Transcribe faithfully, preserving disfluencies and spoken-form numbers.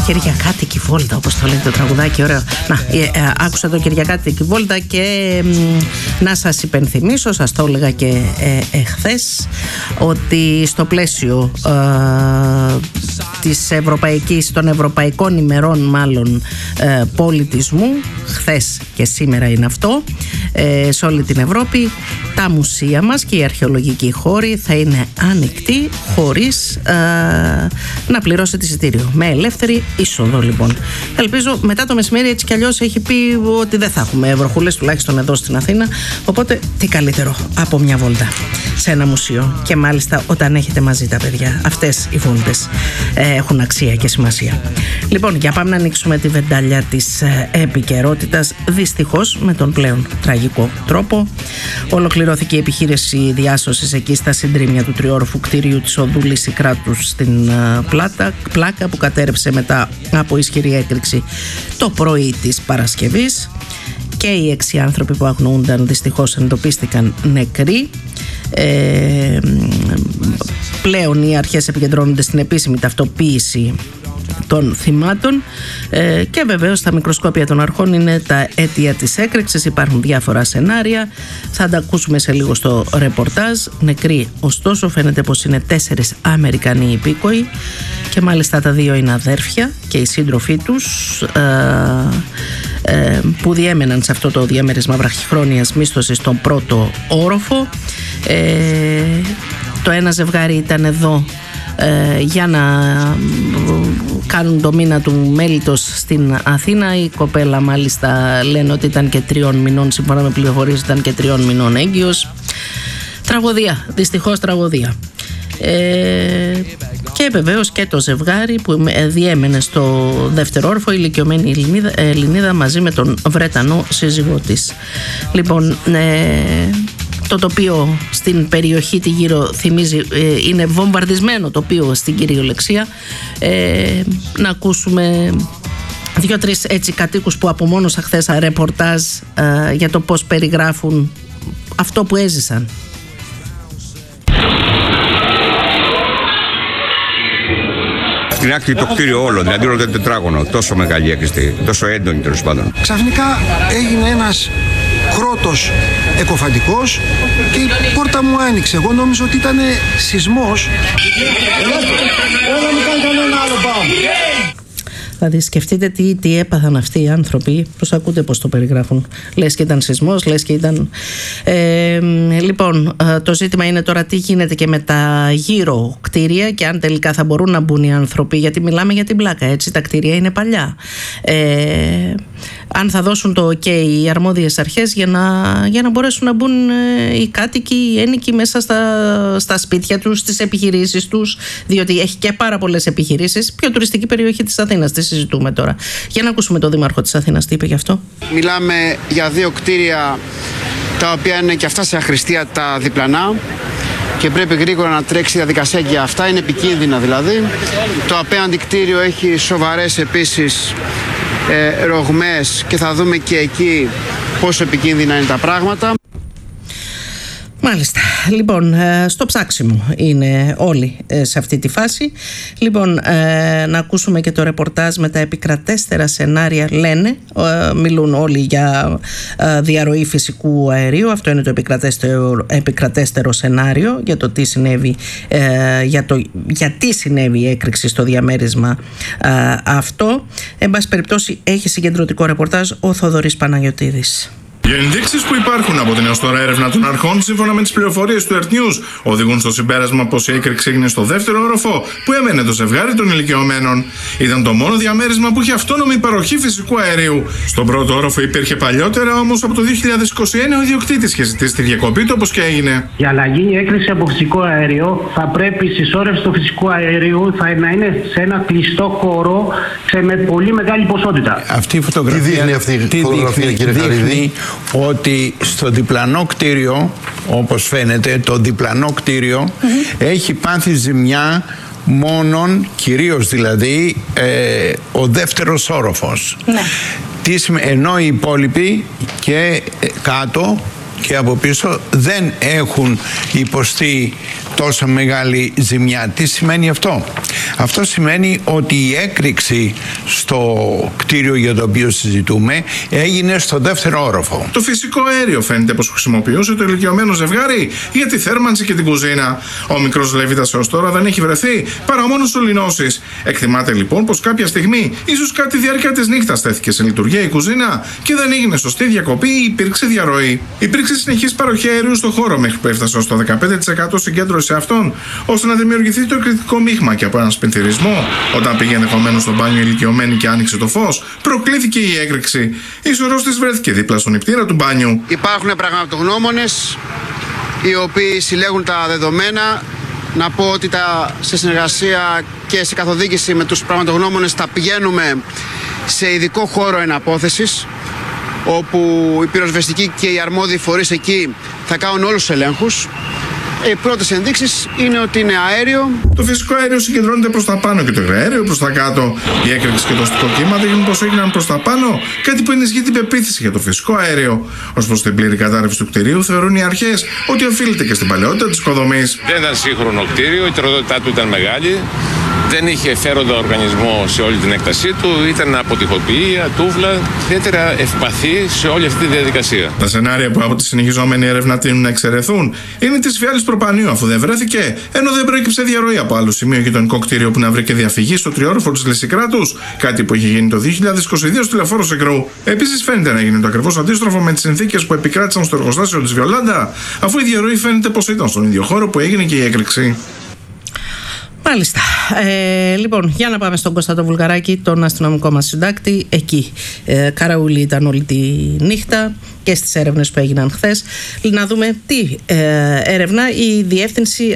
Κυριακάτικη βόλτα, όπως το λέει το τραγουδάκι, ωραίο. Να, ε, ε, άκουσα το Κυριακάτικη βόλτα και ε, να σας υπενθυμίσω, σας το έλεγα και ε, εχθές, ότι στο πλαίσιο ε, της Ευρωπαϊκής, των Ευρωπαϊκών ημερών μάλλον ε, πολιτισμού, χθες και σήμερα είναι αυτό, ε, σε όλη την Ευρώπη, τα μουσεία μας και οι αρχαιολογικοί χώροι θα είναι ανοιχτοί χωρίς ε, να πληρώσετε εισιτήριο, με ελεύθερη είσοδο λοιπόν. Ελπίζω μετά το μεσημέρι, έτσι κι αλλιώς έχει πει ότι δεν θα έχουμε βροχούλες, τουλάχιστον εδώ στην Αθήνα, οπότε τι καλύτερο από μια βόλτα σε ένα μουσείο, και μάλιστα όταν έχετε μαζί τα παιδιά. Αυτές οι βόλτες ε, έχουν αξία και σημασία. Λοιπόν, για πάμε να ανοίξουμε τη βεντάλια της ε, επικαιρότητας. Δυστυχώς με τον πλέον τραγικό τρόπο ολοκληρώθηκε η επιχείρηση διάσωσης εκεί στα συντρίμμια του τριόροφου κτίριου της οδού Λυσικράτους στην ε, πλάτα, πλάκα που κατέρευσε μετά από ισχυρή έκρηξη το πρωί της Παρασκευής, και οι έξι άνθρωποι που αγνοούνταν δυστυχώς εντοπίστηκαν νεκροί. Ε, πλέον οι αρχές επικεντρώνονται στην επίσημη ταυτοποίηση των θυμάτων ε, και βεβαίως τα μικροσκόπια των αρχών είναι τα αίτια της έκρηξης. Υπάρχουν διάφορα σενάρια, θα τα ακούσουμε σε λίγο στο ρεπορτάζ. Νεκροί ωστόσο φαίνεται πως είναι τέσσερις Αμερικανοί υπήκοοι, και μάλιστα τα δύο είναι αδέρφια και οι σύντροφοί τους ε, ε, που διέμεναν σε αυτό το διαμέρισμα βραχυχρόνιας μίσθωσης στον πρώτο όροφο. Ε, το ένα ζευγάρι ήταν εδώ ε, για να κάνουν το μήνα του μέλιτος στην Αθήνα. Η κοπέλα μάλιστα λένε ότι ήταν και τριών μηνών, σύμφωνα με πληροφορίες ήταν και τριών μηνών έγκυος. Τραγωδία, δυστυχώς τραγωδία. Ε, και βεβαίως και το ζευγάρι που διέμενε στο δεύτερο όροφο, ηλικιωμένη Ελληνίδα, Ελληνίδα μαζί με τον Βρετανό σύζυγό της. Λοιπόν, ε, το τοπίο στην περιοχή τη γύρω θυμίζει, ε, είναι βομβαρδισμένο τοπίο στην κυριολεξία. Ε, να ακούσουμε δύο-τρεις έτσι κατοίκους που απομόνωσα χθες ρεπορτάζ ε, για το πώς περιγράφουν αυτό που έζησαν. Στην άκρη το κτίριο όλο, δηλαδή όλο το τετράγωνο, τόσο μεγάλη έκρηξη, τόσο έντονη τέλος πάντων. Ξαφνικά έγινε ένας κρότος εκοφαντικός και η πόρτα μου άνοιξε. Εγώ νόμιζα ότι ήταν σεισμός. Δηλαδή σκεφτείτε τι, τι έπαθαν αυτοί οι άνθρωποι. Πώς ακούτε πώς το περιγράφουν. Λες και ήταν σεισμός, λες και ήταν... Ε, λοιπόν, το ζήτημα είναι τώρα τι γίνεται και με τα γύρω κτίρια και αν τελικά θα μπορούν να μπουν οι άνθρωποι, γιατί μιλάμε για την πλάκα, έτσι, τα κτίρια είναι παλιά. Ε, αν θα δώσουν το ok οι αρμόδιες αρχές για να, για να μπορέσουν να μπουν οι κάτοικοι, οι ένοικοι μέσα στα, στα σπίτια τους, στις επιχειρήσεις τους, διότι έχει και πάρα πολλές επιχειρήσεις. Πιο τουριστική περιοχή της Αθήνας, τη συζητούμε τώρα. Για να ακούσουμε τον Δήμαρχο της Αθήνας τι είπε γι' αυτό. Μιλάμε για δύο κτίρια τα οποία είναι και αυτά σε αχρηστία τα διπλανά και πρέπει γρήγορα να τρέξει η διαδικασία για αυτά, είναι επικίνδυνα δηλαδή. Το απέναντι κτίριο έχει σοβαρές επίσης ε, ρογμές και θα δούμε και εκεί πόσο επικίνδυνα είναι τα πράγματα. Μάλιστα. Λοιπόν, στο ψάξιμο είναι όλοι σε αυτή τη φάση. Λοιπόν, να ακούσουμε και το ρεπορτάζ με τα επικρατέστερα σενάρια. Λένε, μιλούν όλοι για διαρροή φυσικού αερίου. Αυτό είναι το επικρατέστερο, επικρατέστερο σενάριο για το τι συνέβη, για το γιατί συνέβη η έκρηξη στο διαμέρισμα αυτό. Εν πάση περιπτώσει, έχει συγκεντρωτικό ρεπορτάζ ο Θοδωρής Παναγιωτίδης. Οι ενδείξεις που υπάρχουν από την έως τώρα έρευνα των αρχών, σύμφωνα με τις πληροφορίες του Earth News, οδηγούν στο συμπέρασμα πως η έκρηξη έγινε στο δεύτερο όροφο που έμενε το ζευγάρι των ηλικιωμένων. Ήταν το μόνο διαμέρισμα που είχε αυτόνομη παροχή φυσικού αερίου. Στον πρώτο όροφο υπήρχε παλιότερα, όμως από το δύο χιλιάδες είκοσι ένα ο ιδιοκτήτης είχε ζητήσει τη διακοπή του, όπως και έγινε. Για να γίνει έκρηξη από φυσικό αέριο, θα πρέπει η συσσόρευση του φυσικού αερίου θα να είναι σε ένα κλειστό χώρο σε με πολύ μεγάλη ποσότητα. Αυτή η φωτογραφία, τι δείχνει αυτή η φωτογραφία, δείχνει, κύριε Χαρίδη? Ότι στο διπλανό κτίριο, όπως φαίνεται, το διπλανό κτίριο mm-hmm. έχει πάθει ζημιά μόνον, κυρίως δηλαδή, ε, ο δεύτερος όροφος. Ναι. Τι, ενώ οι υπόλοιποι και κάτω και από πίσω δεν έχουν υποστεί τόσο μεγάλη ζημιά. Τι σημαίνει αυτό? Αυτό σημαίνει ότι η έκρηξη στο κτίριο για το οποίο συζητούμε έγινε στο δεύτερο όροφο. Το φυσικό αέριο φαίνεται πως χρησιμοποιούσε το ηλικιωμένο ζευγάρι για τη θέρμανση και την κουζίνα. Ο μικρός Λεβίτας έως τώρα δεν έχει βρεθεί παρά μόνο σωληνώσεις. Εκτιμάται λοιπόν πως κάποια στιγμή, ίσως κατά τη διάρκεια της νύχτας, τέθηκε σε λειτουργία η κουζίνα και δεν έγινε σωστή διακοπή ή υπήρξε διαρροή. Υπήρξε συνεχής παροχή αερίου στο χώρο μέχρι που έφτασε ως το δεκαπέντε τοις εκατό συγκέντρωση αυτών, ώστε να δημιουργηθεί το εκρηκτικό μείγμα και από έναν σπενθυρισμό. Όταν πήγε ενδεχομένως στο μπάνιο ηλικιωμένη και άνοιξε το φως, προκλήθηκε η έκρηξη. Η σωρός της βρέθηκε δίπλα στον νηπτήρα του μπάνιου. Υπάρχουν πραγματογνώμονες οι οποίοι συλλέγουν τα δεδομένα. Να πω ότι τα, σε συνεργασία και σε καθοδήγηση με τους πραγματογνώμονες τα πηγαίνουμε σε ειδικό χώρο εναπόθεσης, όπου οι πυροσβεστικοί και οι αρμόδιοι φορείς εκεί θα κάνουν όλους τους ελέγχους. Οι πρώτες ενδείξεις είναι ότι είναι αέριο. Το φυσικό αέριο συγκεντρώνεται προς τα πάνω και το υγραέριο προς τα κάτω. Η έκρηξη και το αστικό κύμα δείχνουν πως έγιναν προς τα πάνω, κάτι που ενισχύει την πεποίθηση για το φυσικό αέριο. Ως προς την πλήρη κατάρρευση του κτηρίου, θεωρούν οι αρχές ότι οφείλεται και στην παλαιότητα της οικοδομής. Δεν ήταν σύγχρονο κτίριο, η τροδότητά του ήταν μεγάλη. Δεν είχε φέροντα οργανισμό σε όλη την έκτασή του, ήταν αποτυχοποιία, τούβλα, ιδιαίτερα ευπαθή σε όλη αυτή τη διαδικασία. Τα σενάρια που από τη συνεχιζόμενη έρευνα τείνουν να εξαιρεθούν είναι τη φιάλης προπανίου, αφού δεν βρέθηκε, ενώ δεν προέκυψε διαρροή από άλλο σημείο γειτονικό κτίριο που να βρήκε διαφυγή στο τριόροφο της Λυσικράτους, κάτι που είχε γίνει το δύο χιλιάδες είκοσι δύο στη Λεωφόρο Σεκρού. Επίσης, φαίνεται να γίνει το ακριβώς αντίστροφο με τις συνθήκες που επικράτησαν στο εργοστάσιο της Βιολάντα, αφού η διαρροή φαίνεται πως ήταν στον ίδιο χώρο που έγινε και η έκρηξη. Μάλιστα. Ε, λοιπόν, για να πάμε στον Κωνσταντό Βουλγαράκη, τον αστυνομικό μας συντάκτη. Εκεί ε, καραούλη ήταν όλη τη νύχτα και στις έρευνες που έγιναν χθες. Να δούμε τι ε, έρευνα η Διεύθυνση